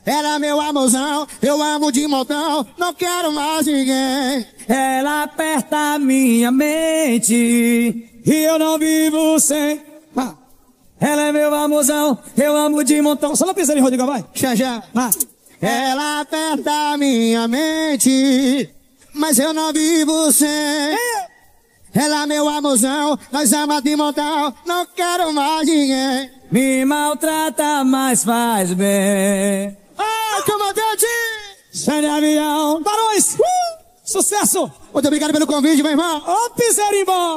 Ela é meu amorzão, eu amo de montão, não quero mais ninguém. Ela aperta minha mente e eu não vivo sem. Ela é meu amorzão, eu amo de montão. Só não pensa em Rodrigo, vai. Já. Ela aperta minha mente, mas eu não vivo sem. Ela é meu amorzão, nós amamos de montão, não quero mais ninguém. Me maltrata, mas faz bem. Comandante! Sai de avião. Barões! Sucesso! Muito obrigado pelo convite, meu irmão. Ô, Pisarimbó!